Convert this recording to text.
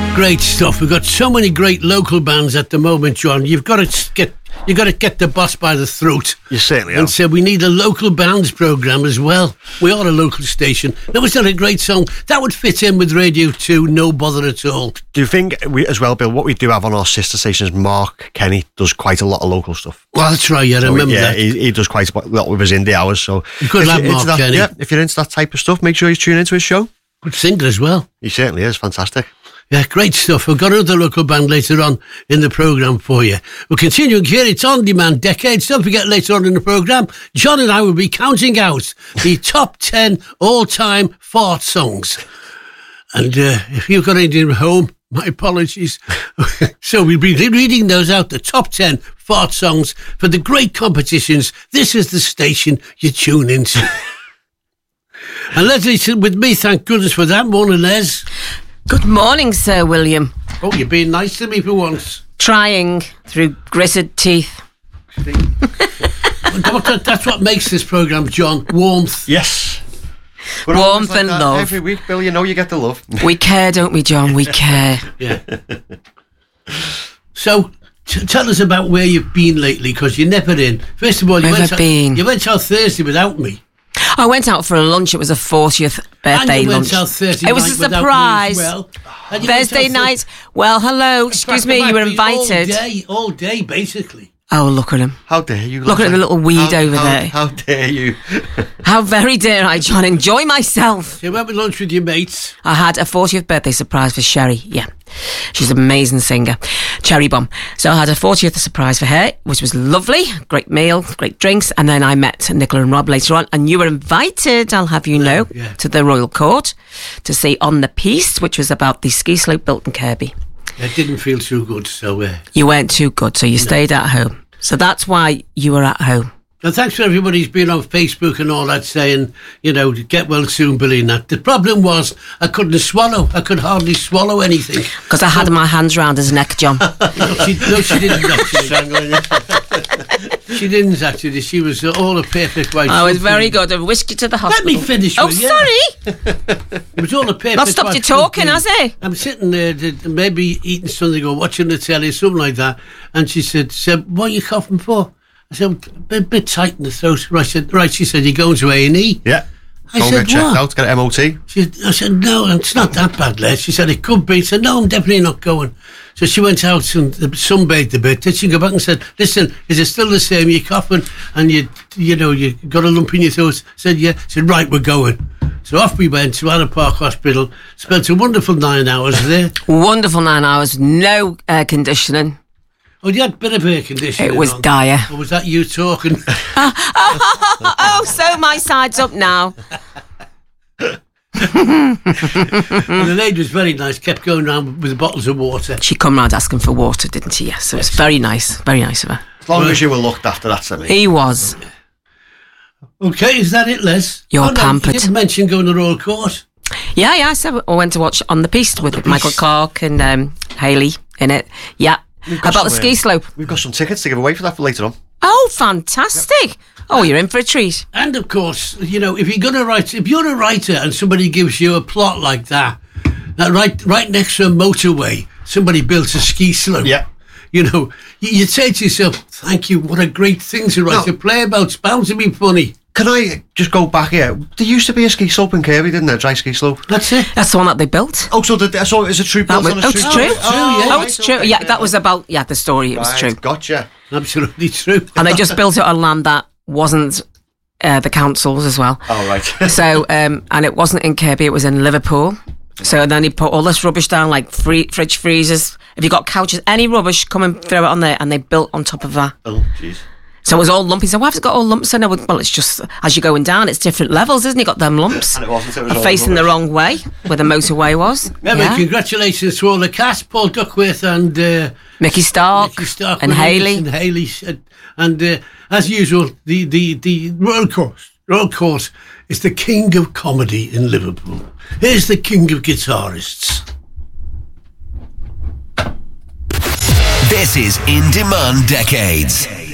Great stuff. We've got so many great local bands at the moment, John. You've got to get the boss by the throat. You certainly have. And so we need a local bands programme as well. We are a local station. That was not a great song. That would fit in with Radio 2, no bother at all. Do you think, as well, Bill, what we do have on our sister stations, Mark Kenny does quite a lot of local stuff. Well, that's right, yeah, I remember that. He does quite a lot with his indie hours. So good lad, Mark Kenny. Yeah, if you're into that type of stuff, make sure you tune into his show. Good singer as well. He certainly is, fantastic. Yeah, great stuff. We've got another local band later on in the programme for you. We're continuing here. It's On Demand Decades. Don't forget, later on in the programme, John and I will be counting out the top 10 all-time fart songs. And if you've got anything at home, my apologies. So we'll be reading those out, the top 10 fart songs for the great competitions. This is the station you tune into. And Leslie's with me, thank goodness for that. Morning, Les. Good morning, Sir William. Oh, you're being nice to me for once. Trying through gritted teeth. That's what makes this programme, John. Warmth. Yes. Warmth and love. Every week, Bill, you know you get the love. We care, don't we, John? We care. Yeah. So, tell us about where you've been lately, because you're never in. First of all, you went out Thursday without me. I went out for a lunch. It was a 40th birthday lunch. It was a surprise. Well. Thursday night. Well, hello. Excuse me. You were invited. All day, basically. Oh, look at him. How dare you? Look at the little weed over there. How dare you? How very dare I, John. Enjoy myself. So you went with lunch with your mates. I had a 40th birthday surprise for Sherry. Yeah. She's an amazing singer. Cherry Bomb. So I had a 40th surprise for her, which was lovely. Great meal, great drinks. And then I met Nicola and Rob later on. And you were invited, I'll have you know, to the Royal Court to see On the Piste, which was about the ski slope built in Kirby. It didn't feel too good, so... You weren't too good, so you stayed at home. So that's why you were at home. And thanks for everybody who's been on Facebook and all that saying, you know, get well soon, Billy, and that. The problem was I couldn't swallow. I could hardly swallow anything. Because I had my hands round his neck, John. No, she didn't actually. She didn't actually. She was all a perfect white. Oh, it was very good. I whisked you to the hospital. Let me finish. Oh, sorry. It was all a perfect. Not stopped you talking, has it? I'm sitting there, maybe eating something or watching the telly, something like that. And she said, "What are you coughing for?" I said, a bit tight in the throat. I said, right. She said, you're going to A&E. Yeah. I said, get checked what? out, get an MOT. I said, no, it's not that bad, Les. She said, it could be. I said, no, I'm definitely not going. So she went out and sunbathed a bit. Then she go back and said, listen, is it still the same? You're coughing and you got a lump in your throat. I said, yeah. I said, right, we're going. So off we went to Anna Park Hospital. Spent a wonderful 9 hours there. Wonderful 9 hours. No air conditioning. Oh, you had a bit of air conditioning. It was dire. Or was that you talking? So my side's up now. And the lady was very nice, kept going around with bottles of water. She come round asking for water, didn't she? Yes, so it's very nice of her. As long as you were looked after, that's it. He was. Okay, is that it, Les? You're pampered. You didn't mention going to the Royal Court. Yeah, so I went to watch On the Piste with Michael Clark and Hayley in it. Yeah. About the ski slope. We've got some tickets to give away for that for later on. Oh, fantastic. Yep. Oh, you're in for a treat. And of course, you know, if you're a writer and somebody gives you a plot like that right next to a motorway, somebody built a ski slope. Yeah. You know, you say to yourself, thank you, what a great thing to write a play about. It's bound to be funny. Can I just go back here? There used to be a ski slope in Kirby, didn't there? A dry ski slope. That's it. That's the one that they built. Oh, so it's a true built on a street? It's true. It's true. Okay. Yeah, that was about the story. It was true. Gotcha. Absolutely true. And they just built it on land that wasn't the council's as well. Oh, right. So, and it wasn't in Kirby, it was in Liverpool. So then he put all this rubbish down, like fridge freezers. If you got couches, any rubbish, come and throw it on there. And they built on top of that. Oh, jeez. So it was all lumpy. So why has it got all lumps? And well, it's just as you're going down, it's different levels, isn't it? Got them lumps. And it wasn't. It was facing the wrong way, where the motorway was. Yeah. Congratulations to all the cast, Paul Duckworth and Mickey Stark and Hayley. And as usual, the Royal Court is the king of comedy in Liverpool. Here's the king of guitarists. This is In Demand Decades.